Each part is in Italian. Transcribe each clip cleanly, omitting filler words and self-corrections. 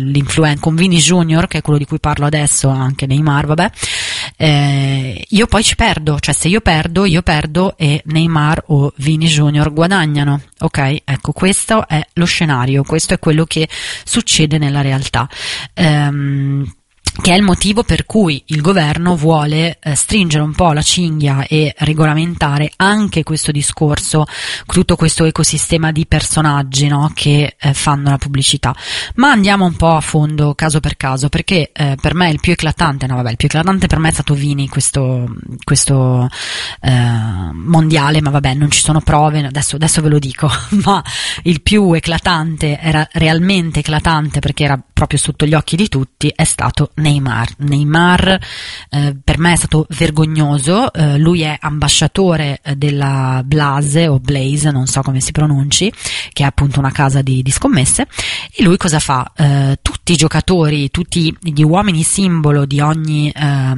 con Vini Junior, che è quello di cui parlo adesso, anche Neymar, vabbè, io poi ci perdo, cioè se io perdo e Neymar o Vini Junior guadagnano, ok? Ecco, questo è lo scenario, questo è quello che succede nella realtà. Che è il motivo per cui il governo vuole stringere un po' la cinghia e regolamentare anche questo discorso, tutto questo ecosistema di personaggi, no, che fanno la pubblicità. Ma andiamo un po' a fondo, caso per caso, perché per me il più eclatante per me è stato Vini, questo mondiale, ma vabbè, non ci sono prove, adesso ve lo dico, ma il più eclatante, era realmente eclatante perché era proprio sotto gli occhi di tutti, è stato Neymar per me è stato vergognoso. Lui è ambasciatore della Blaze, non so come si pronunci, che è appunto una casa di scommesse, e lui cosa fa? Tutti i giocatori, tutti gli uomini simbolo di ogni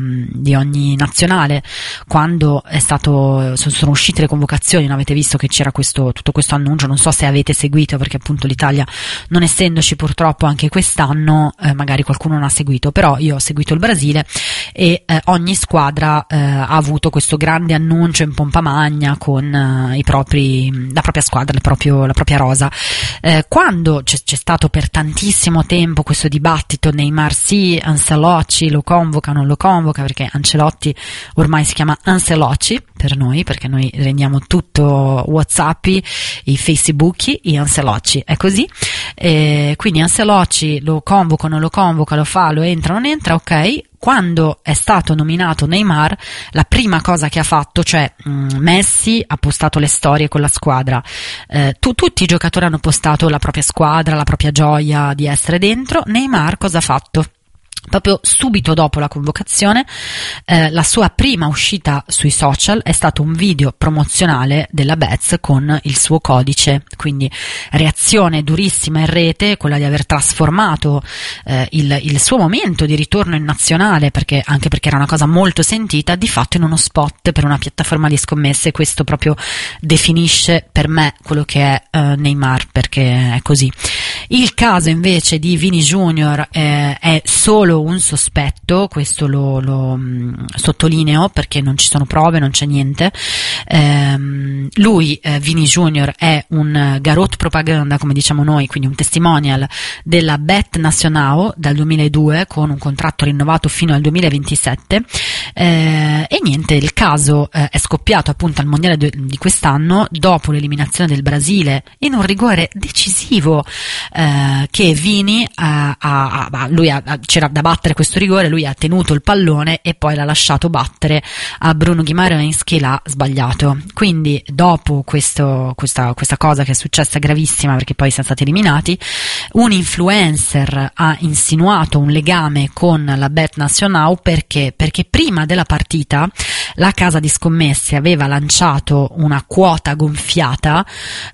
nazionale, quando sono uscite le convocazioni, no? Avete visto che c'era tutto questo annuncio, non so se avete seguito, perché appunto l'Italia, non essendoci purtroppo anche quest'anno, magari qualcuno non ha seguito, però io ho seguito il Brasile e ogni squadra ha avuto questo grande annuncio in pompa magna con la propria squadra, la propria rosa. Quando c'è stato per tantissimo tempo questo dibattito, Neymar sì, Ancelotti lo convoca, non lo convoca, perché Ancelotti ormai si chiama Ancelotti per noi, perché noi rendiamo tutto WhatsApp, i Facebook e Ancelotti, è così. Quindi Ancelotti lo convoca, non lo convoca, lo fa, lo entra, non entra, ok. Quando è stato nominato Neymar, la prima cosa che ha fatto, cioè Messi ha postato le storie con la squadra, tutti i giocatori hanno postato la propria squadra, la propria gioia di essere dentro. Neymar cosa ha fatto? Proprio subito dopo la convocazione, la sua prima uscita sui social è stato un video promozionale della Betz con il suo codice, quindi reazione durissima in rete, quella di aver trasformato il suo momento di ritorno in nazionale, anche perché era una cosa molto sentita, di fatto in uno spot per una piattaforma di scommesse. Questo proprio definisce per me quello che è Neymar, perché è così. Il caso invece di Vini Junior è solo un sospetto, questo lo sottolineo perché non ci sono prove, non c'è niente. Vini Junior è un garot propaganda, come diciamo noi, quindi un testimonial della Bet Nacional dal 2002 con un contratto rinnovato fino al 2027, e niente, il caso è scoppiato appunto al mondiale di quest'anno dopo l'eliminazione del Brasile in un rigore decisivo, che Vini c'era da battere questo rigore, lui ha tenuto il pallone e poi l'ha lasciato battere a Bruno Guimarães, che l'ha sbagliato. Quindi dopo questa cosa che è successa gravissima, perché poi siamo stati eliminati, un influencer ha insinuato un legame con la Bet Nacional perché prima della partita la casa di scommesse aveva lanciato una quota gonfiata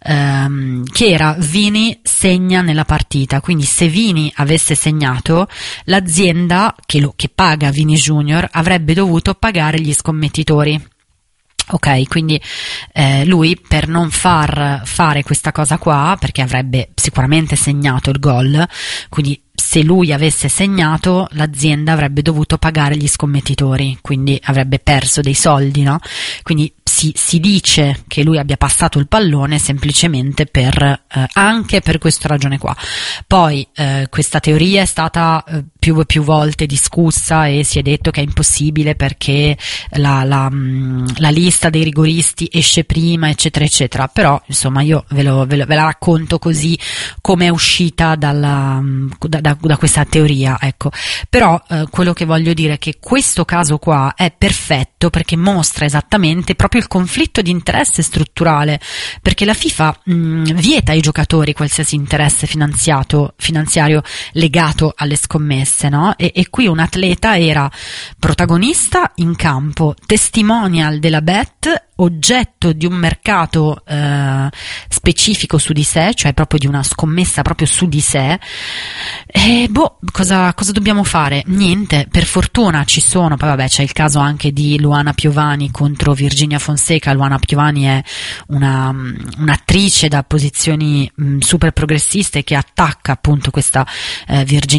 che era Vini segna nella partita, quindi se Vini avesse segnato, l'azienda che paga Vini Junior avrebbe dovuto pagare gli scommettitori. Ok, quindi lui, per non fare questa cosa qua, perché avrebbe sicuramente segnato il gol, quindi se lui avesse segnato, l'azienda avrebbe dovuto pagare gli scommettitori, quindi avrebbe perso dei soldi, no? Quindi si dice che lui abbia passato il pallone semplicemente anche per questa ragione qua. Poi questa teoria è stata più volte discussa e si è detto che è impossibile perché la lista dei rigoristi esce prima, eccetera eccetera, però insomma io ve la racconto così come è uscita da questa teoria, ecco. Però quello che voglio dire è che questo caso qua è perfetto perché mostra esattamente proprio il conflitto di interesse strutturale, perché la FIFA vieta ai giocatori qualsiasi interesse finanziario legato alle scommesse, no? E qui un atleta era protagonista in campo, testimonial della bet, oggetto di un mercato specifico su di sé, cioè proprio di una scommessa proprio su di sé. E cosa dobbiamo fare? Niente, per fortuna ci sono, poi vabbè c'è il caso anche di Luana Piovani contro Virginia Fonseca. Luana Piovani è un'attrice da posizioni super progressiste che attacca appunto questa Virginia